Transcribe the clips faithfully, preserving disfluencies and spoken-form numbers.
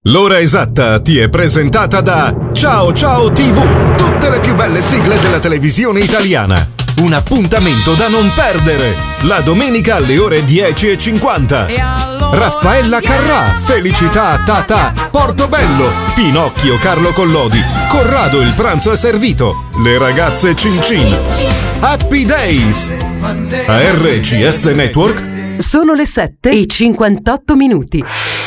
L'ora esatta ti è presentata da Ciao Ciao tivù, tutte le più belle sigle della televisione italiana. Un appuntamento da non perdere, la domenica alle ore dieci e cinquanta. Raffaella Carrà, Felicità Tata, Portobello, Pinocchio Carlo Collodi, Corrado il pranzo è servito, le ragazze Cin Cin, Happy Days. A R C S Network sono le sette e cinquantotto minuti.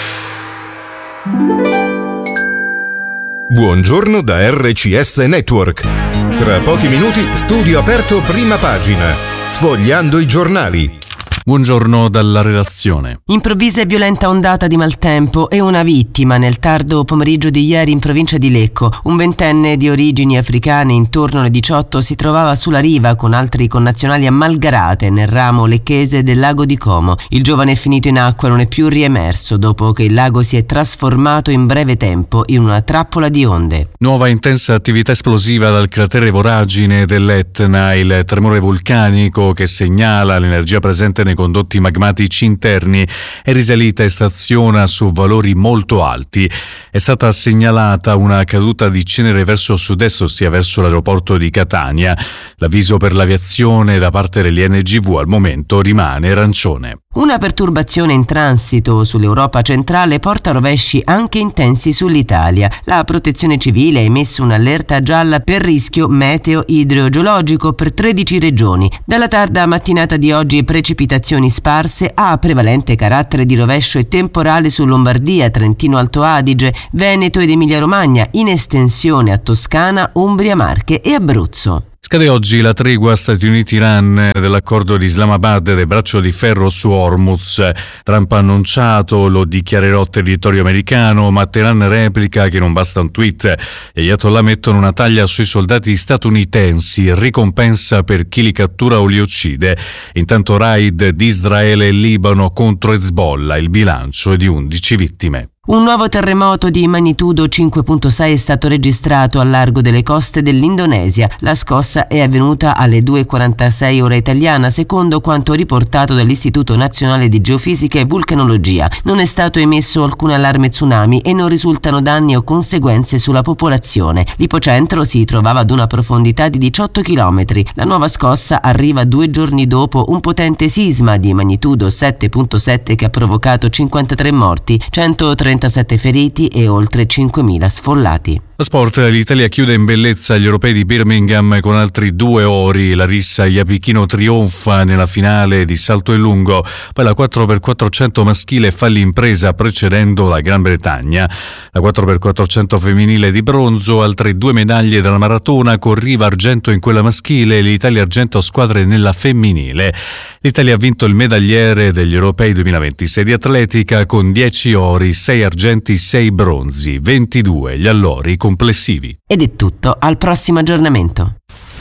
Buongiorno da R C S Network. Tra pochi minuti studio aperto prima pagina, sfogliando i giornali. Buongiorno dalla redazione. Improvvisa e violenta ondata di maltempo e una vittima nel tardo pomeriggio di ieri in provincia di Lecco. Un ventenne di origini africane intorno alle diciotto si trovava sulla riva con altri connazionali a Malgarate nel ramo lecchese del lago di Como. Il giovane è finito in acqua e non è più riemerso dopo che il lago si è trasformato in breve tempo in una trappola di onde. Nuova intensa attività esplosiva dal cratere voragine dell'Etna, il tremore vulcanico che segnala l'energia presente nei condotti magmatici interni è risalita e staziona su valori molto alti. È stata segnalata una caduta di cenere verso sud-est, ossia verso l'aeroporto di Catania. L'avviso per l'aviazione da parte dell'I N G V al momento rimane arancione. Una perturbazione in transito sull'Europa centrale porta rovesci anche intensi sull'Italia. La Protezione Civile ha emesso un'allerta gialla per rischio meteo idrogeologico per tredici regioni. Dalla tarda mattinata di oggi precipitazioni sparse a prevalente carattere di rovescio e temporale su Lombardia, Trentino Alto Adige, Veneto ed Emilia Romagna, in estensione a Toscana, Umbria, Marche e Abruzzo. Scade oggi la tregua Stati Uniti-Iran dell'accordo di Islamabad del braccio di ferro su Hormuz. Trump ha annunciato lo dichiarerò territorio americano, ma Teheran replica che non basta un tweet e gli Ayatollah mettono una taglia sui soldati statunitensi, ricompensa per chi li cattura o li uccide. Intanto raid di Israele e Libano contro Hezbollah, il bilancio è di undici vittime. Un nuovo terremoto di magnitudo cinque virgola sei è stato registrato al largo delle coste dell'Indonesia. La scossa è avvenuta alle due e quarantasei ora italiana, secondo quanto riportato dall'Istituto Nazionale di Geofisica e Vulcanologia. Non è stato emesso alcun allarme tsunami e non risultano danni o conseguenze sulla popolazione. L'ipocentro si trovava ad una profondità di diciotto chilometri. La nuova scossa arriva due giorni dopo un potente sisma di magnitudo sette virgola sette che ha provocato cinquantatré morti, centotrentasette feriti e oltre cinquemila sfollati. Sport, l'Italia chiude in bellezza gli europei di Birmingham con altri due ori. Larissa Iapichino trionfa nella finale di salto in lungo, poi la quattro per quattrocento maschile fa l'impresa precedendo la Gran Bretagna. La quattro per quattrocento femminile di bronzo, altre due medaglie dalla maratona con Riva argento in quella maschile e l'Italia argento a squadre nella femminile. L'Italia ha vinto il medagliere degli europei duemilaventisei di atletica con dieci ori, sei argenti, sei bronzi, ventidue gli allori complessivi. Ed è tutto, al prossimo aggiornamento.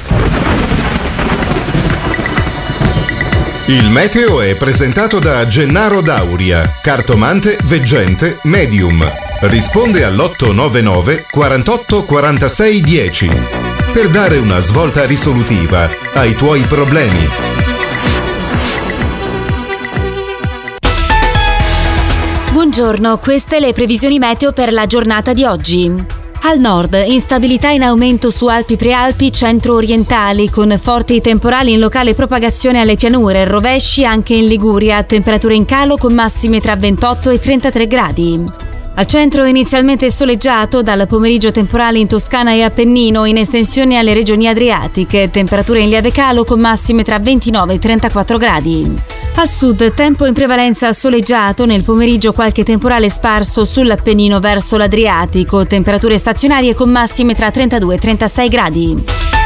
Il meteo è presentato da Gennaro Dauria, cartomante, veggente, medium. Risponde all'otto nove nove quarantotto quarantasei dieci per dare una svolta risolutiva ai tuoi problemi. Buongiorno, queste le previsioni meteo per la giornata di oggi. Al nord, instabilità in aumento su Alpi Prealpi centro-orientali, con forti temporali in locale propagazione alle pianure, rovesci anche in Liguria, temperature in calo con massime tra ventotto e trentatré gradi. Al centro inizialmente soleggiato, dal pomeriggio temporale in Toscana e Appennino, in estensione alle regioni adriatiche, temperature in lieve calo con massime tra ventinove e trentaquattro gradi. Al sud, tempo in prevalenza soleggiato, nel pomeriggio qualche temporale sparso sull'Appennino verso l'Adriatico, temperature stazionarie con massime tra trentadue e trentasei gradi.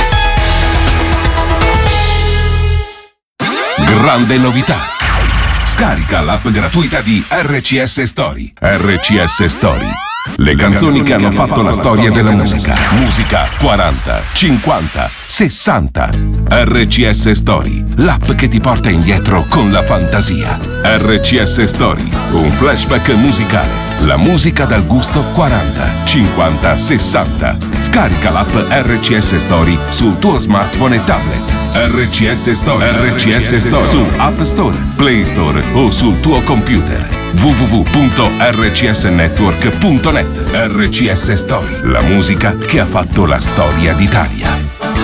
Grande novità! Scarica l'app gratuita di R C S Story. R C S Story. Le canzoni che hanno fatto la storia della musica. Musica quaranta, cinquanta, sessanta. R C S Story, l'app che ti porta indietro con la fantasia. R C S Story, un flashback musicale. La musica dal gusto quaranta, cinquanta, sessanta. Scarica l'app R C S Story sul tuo smartphone e tablet. R C S Story, R C S Story su App Store, Play Store o sul tuo computer. w w w punto r c s network punto net. R C S Story, la musica che ha fatto la storia d'Italia.